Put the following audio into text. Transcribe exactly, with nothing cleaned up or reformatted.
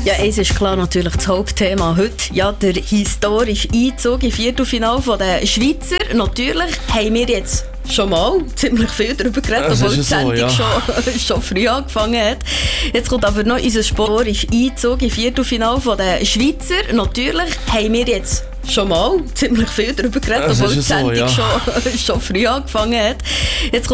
Ja, es ist klar natürlich das Hauptthema heute. Ja, der historische Einzug im Viertelfinale der Schweizer. Natürlich haben wir jetzt schon mal ziemlich viel darüber geredet, obwohl die Sendung so, ja. schon, schon früh angefangen hat. Jetzt kommt aber noch unser historischer Einzug im Viertelfinale der Schweizer. Natürlich haben wir jetzt schon mal ziemlich viel darüber geredet, obwohl die Sendung so, ja. schon, schon früh angefangen hat. Jetzt